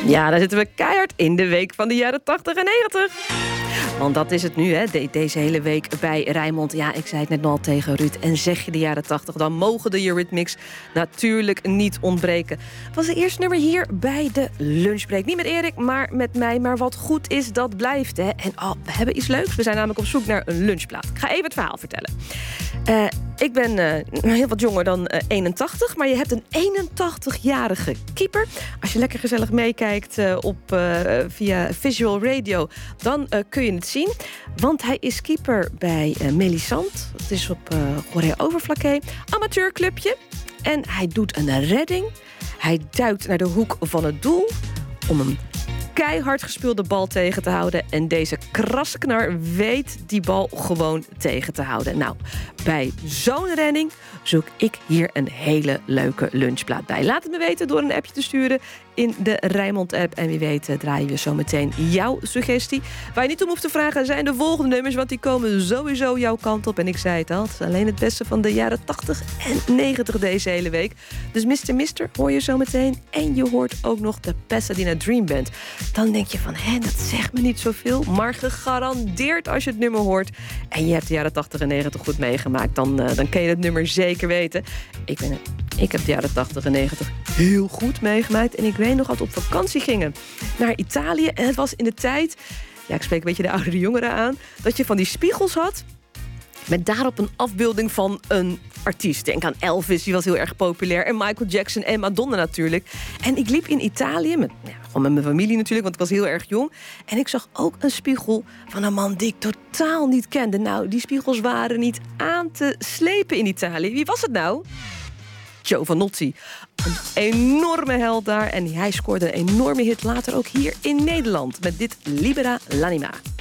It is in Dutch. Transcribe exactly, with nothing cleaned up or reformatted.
Ja, daar zitten we keihard in de week van de jaren tachtig en negentig. Want dat is het nu, hè, de- deze hele week bij Rijnmond. Ja, ik zei het net al tegen Ruud. En zeg je de jaren tachtig, dan mogen de Eurythmics natuurlijk niet ontbreken. Het was het eerste nummer hier bij de lunchbreak. Niet met Erik, maar met mij. Maar wat goed is, dat blijft, hè. En oh, we hebben iets leuks. We zijn namelijk op zoek naar een lunchplaat. Ik ga even het verhaal vertellen. Uh, ik ben uh, heel wat jonger dan uh, eenentachtig, maar je hebt een eenentachtig-jarige keeper. Als je lekker gezellig meekijkt uh, op, uh, via Visual Radio, dan uh, kun je het zien. Want hij is keeper bij uh, Melisande. Het is op uh, Gorée Overflakkee. Amateurclubje. En hij doet een redding. Hij duikt naar de hoek van het doel om een keihard gespeelde bal tegen te houden. En deze krasknar weet die bal gewoon tegen te houden. Nou, bij zo'n redding zoek ik hier een hele leuke lunchplaat bij. Laat het me weten door een appje te sturen in de Rijnmond-app. En wie weet uh, draaien we zo meteen jouw suggestie. Waar je niet om hoeft te vragen zijn de volgende nummers, want die komen sowieso jouw kant op. En ik zei het al, het is alleen het beste van de jaren tachtig en negentig deze hele week. Dus mister Mister hoor je zo meteen. En je hoort ook nog de Pasadena Dream Band. Dan denk je van, hé, dat zegt me niet zoveel. Maar gegarandeerd als je het nummer hoort en je hebt de jaren tachtig en negentig goed meegemaakt, dan, uh, dan kun je het nummer zeker weten. Ik, ben, ik heb de jaren tachtig en negentig heel goed meegemaakt. En ik weet nog dat we op vakantie gingen naar Italië. En het was in de tijd, ja, ik spreek een beetje de oudere jongeren aan, dat je van die spiegels had met daarop een afbeelding van een artiest. Denk aan Elvis, die was heel erg populair. En Michael Jackson en Madonna natuurlijk. En ik liep in Italië, met, ja, gewoon met mijn familie natuurlijk, want ik was heel erg jong. En ik zag ook een spiegel van een man die ik totaal niet kende. Nou, die spiegels waren niet aan te slepen in Italië. Wie was het nou? Giovanotti. Een enorme held daar. En hij scoorde een enorme hit later ook hier in Nederland met dit Libera l'anima.